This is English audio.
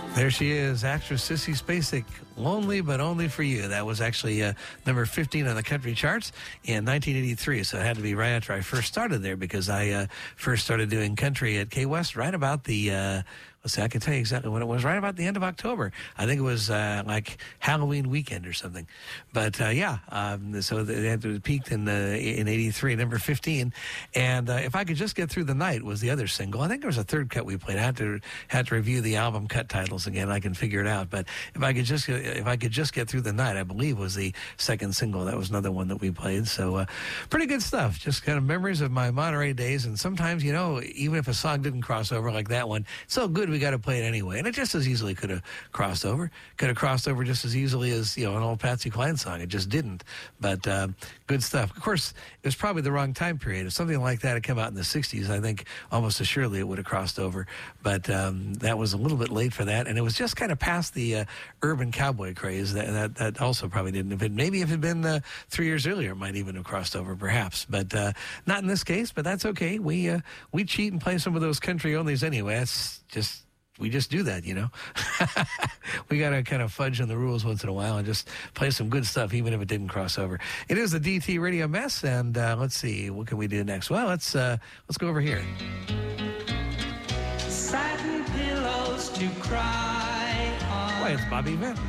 There she is, actress Sissy Spacek, Lonely But Only For You. That was actually number 15 on the country charts in 1983, so it had to be right after I first started there because I first started doing country at K-West right about the... let's see, I can tell you exactly when it was, right about the end of October. I think it was like Halloween weekend or something. But so it peaked in 83, number 15. And If I Could Just Get Through the Night was the other single. I think there was a third cut we played. I had to review the album cut titles again. I can figure it out. But If I Could Just Get Through the Night, I believe was the second single. That was another one that we played. So pretty good stuff. Just kind of memories of my Monterey days. And sometimes, you know, even if a song didn't cross over like that one, it's so good we got to play it anyway. And it just as easily could have crossed over. Could have crossed over just as easily as, you know, an old Patsy Cline song. It just didn't. But good stuff. Of course, it was probably the wrong time period. If something like that had come out in the 60s, I think almost assuredly it would have crossed over. But that was a little bit late for that. And it was just kind of past the urban cowboy craze. That also probably didn't. If it had been 3 years earlier, it might even have crossed over, perhaps. But not in this case, but that's okay. We cheat and play some of those country onlys anyway. That's just... We just do that, you know. We got to kind of fudge on the rules once in a while and just play some good stuff, even if it didn't cross over. It is the DT Radio Mess, and let's see, what can we do next? Well, let's go over here. Satin pillows to cry on. Why, it's Bobby Vinton.